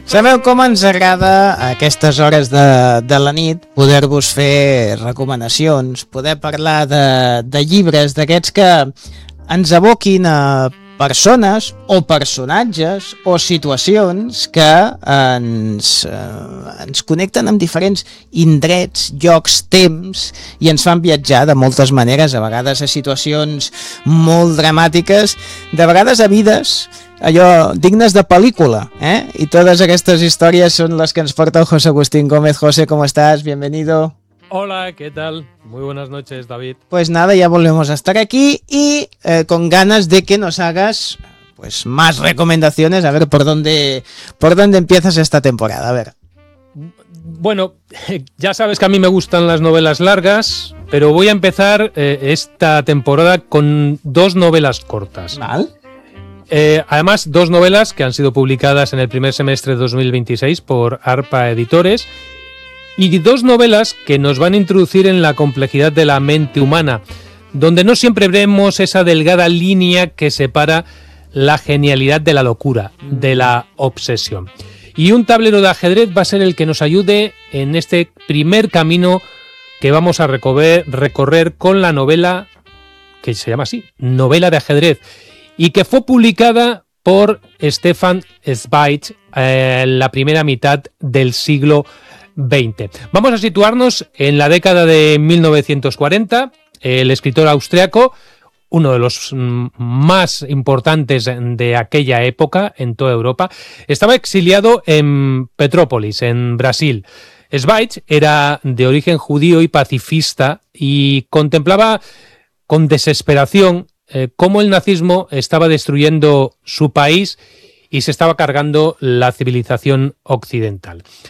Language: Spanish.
Sabeu com ens agrada a aquestes hores de la nit poder-vos fer recomanacions, poder parlar de llibres d'aquests que ens aboquin a persones o personatges o situacions que ens connecten amb diferents indrets, llocs, temps i ens fan viatjar de moltes maneres, a vegades a situacions molt dramàtiques, de vegades a vides allò dignes de pel·lícula, y todas estas historias son las que nos porta José Agustín Gómez. José, ¿cómo estás? Bienvenido. Hola, ¿qué tal? Muy buenas noches, David. Pues nada, ya volvemos a estar aquí y con ganas de que nos hagas pues más recomendaciones, a ver por dónde empiezas esta temporada, a ver. Bueno, ya sabes que a mí me gustan las novelas largas, pero voy a empezar esta temporada con dos novelas cortas. ¿Vale? Además, dos novelas que han sido publicadas en el primer semestre de 2026 por Arpa Editores y dos novelas que nos van a introducir en la complejidad de la mente humana, donde no siempre vemos esa delgada línea que separa la genialidad de la locura, de la obsesión. Y un tablero de ajedrez va a ser el que nos ayude en este primer camino que vamos a recorrer con la novela que se llama así, Novela de ajedrez, y que fue publicada por Stefan Zweig en la primera mitad del siglo XX. Vamos a situarnos en la década de 1940. El escritor austriaco, uno de los más importantes de aquella época en toda Europa, estaba exiliado en Petrópolis, en Brasil. Zweig era de origen judío y pacifista y contemplaba con desesperación cómo el nazismo estaba destruyendo su país y se estaba cargando la civilización occidental.